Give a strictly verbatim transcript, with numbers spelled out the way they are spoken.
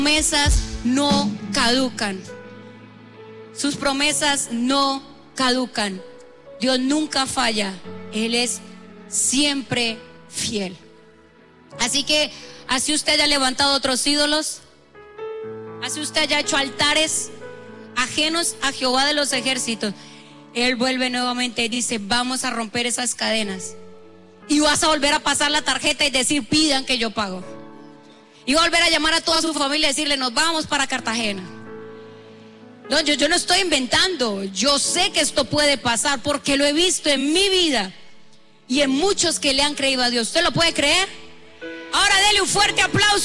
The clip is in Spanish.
promesas no caducan. Sus promesas no caducan. Dios nunca falla. Él es siempre fiel. Así que, así usted haya levantado otros ídolos, así usted haya hecho altares ajenos a Jehová de los ejércitos, Él vuelve nuevamente y dice: vamos a romper esas cadenas. Y vas a volver a pasar la tarjeta y decir: pidan que yo pago. Y va a volver a llamar a toda su familia y decirle: nos vamos para Cartagena. No, yo, yo no estoy inventando. Yo sé que esto puede pasar porque lo he visto en mi vida y en muchos que le han creído a Dios. ¿Usted lo puede creer? Ahora dele un fuerte aplauso